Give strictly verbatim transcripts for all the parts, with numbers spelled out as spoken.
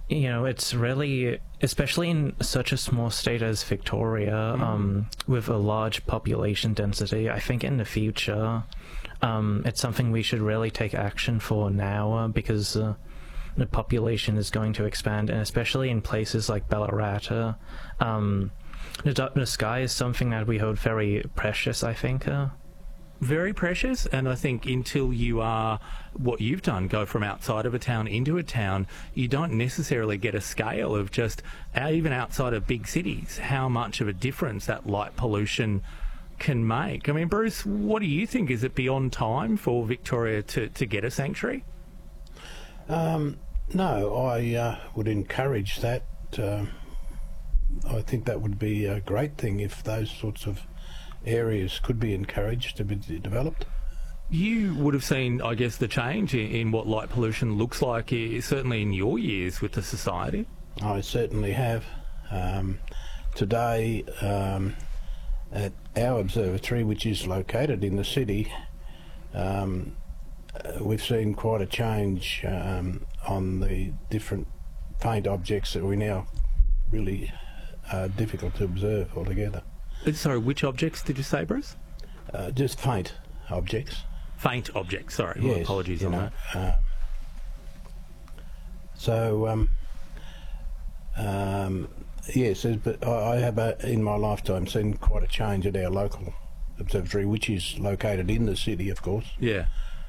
you know, it's really, especially in such a small state as Victoria, mm. um, with a large population density, I think in the future, um, it's something we should really take action for now, uh, because uh, the population is going to expand, and especially in places like Ballarat, uh, um, the, the sky is something that we hold very precious, I think. Uh, Very precious, and I think until you are what you've done, go from outside of a town into a town, you don't necessarily get a scale of just, even outside of big cities, how much of a difference that light pollution can make. I mean, Bruce, what do you think? Is it beyond time for Victoria to, to get a sanctuary? Um, no, I uh, would encourage that. Uh, I think that would be a great thing if those sorts of areas could be encouraged to be developed. You would have seen, I guess, the change in, in what light pollution looks like, uh, certainly in your years with the society. I certainly have. Um, today, um, at our observatory, which is located in the city, um, uh, we've seen quite a change um, on the different faint objects that we now really are difficult to observe altogether. Sorry, which objects did you say, Bruce? Uh, just faint objects. Faint objects, sorry. Yes, Well, apologies on know, that. Uh, so, um, um, yes, but I have, uh, in my lifetime, seen quite a change at our local observatory, which is located in the city, of course. Yeah.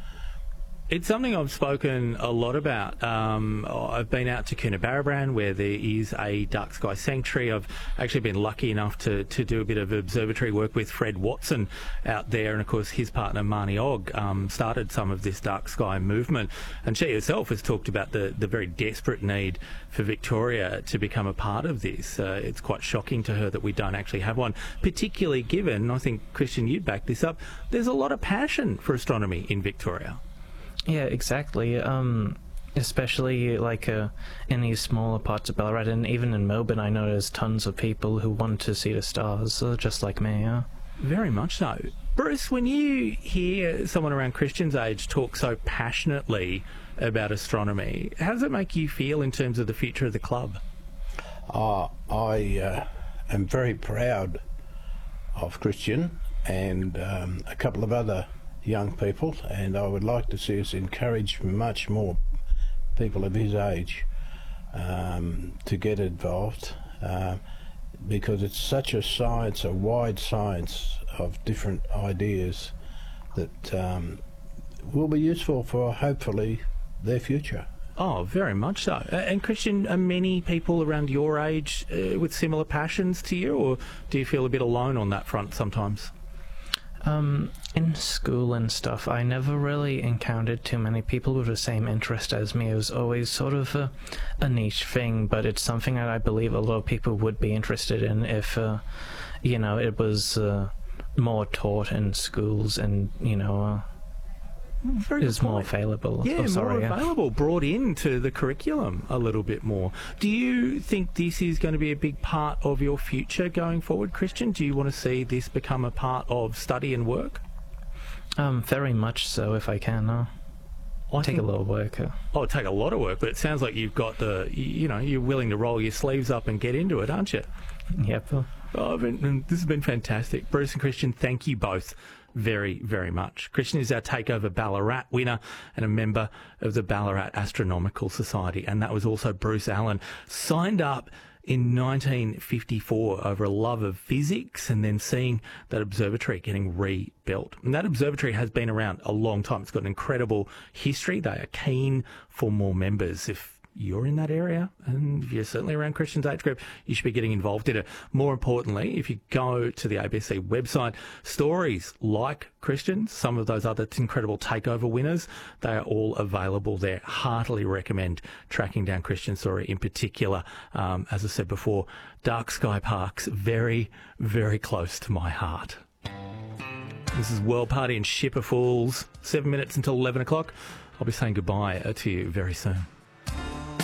It's something I've spoken a lot about. Um, I've been out to Coonabarabran, where there is a dark sky sanctuary. I've actually been lucky enough to, to do a bit of observatory work with Fred Watson out there, and of course his partner Marnie Ogg um, started some of this dark sky movement, and she herself has talked about the, the very desperate need for Victoria to become a part of this. Uh, it's quite shocking to her that we don't actually have one, particularly given, I think, Christian, you'd back this up, there's a lot of passion for astronomy in Victoria. Yeah, exactly. Um, especially like uh, in these smaller parts of Ballarat, and even in Melbourne, I know there's tons of people who want to see the stars, uh, just like me. Yeah. Very much so. Bruce, when you hear someone around Christian's age talk so passionately about astronomy, how does it make you feel in terms of the future of the club? Uh, I uh, am very proud of Christian and um, a couple of other young people, and I would like to see us encourage much more people of his age um, to get involved, uh, because it's such a science, a wide science of different ideas that um, will be useful for hopefully their future. Oh, very much so. Uh, and Christian, are many people around your age uh, with similar passions to you, or do you feel a bit alone on that front sometimes? Um, in school and stuff, I never really encountered too many people with the same interest as me. It was always sort of a, a niche thing, but it's something that I believe a lot of people would be interested in if, uh, you know, it was uh, more taught in schools and, you know, uh, Very is more available. Yeah, oh, sorry, more yeah. available, brought into the curriculum a little bit more. Do you think this is going to be a big part of your future going forward, Christian? Do you want to see this become a part of study and work? Um, very much so, if I can. Uh, I take think, a lot of work. Uh. Oh, it'd take a lot of work, but it sounds like you've got the, you know, you're willing to roll your sleeves up and get into it, aren't you? Yep. Uh. Oh, been, this has been fantastic. Bruce and Christian, thank you both very, very much. Christian is our Takeover Ballarat winner and a member of the Ballarat Astronomical Society, and that was also Bruce Allen, signed up in nineteen fifty-four over a love of physics, and then seeing that observatory getting rebuilt. And that observatory has been around a long time. It's got an incredible history. They are keen for more members. If you're in that area, and if you're certainly around Christian's age group, you should be getting involved in it. More importantly, if you go to the A B C website, stories like Christian, some of those other incredible takeover winners, they are all available there. Heartily recommend tracking down Christian's story in particular. Um, as I said before, Dark Sky Parks, very, very close to my heart. This is World Party and Shipper Falls. Seven minutes until eleven o'clock. I'll be saying goodbye to you very soon.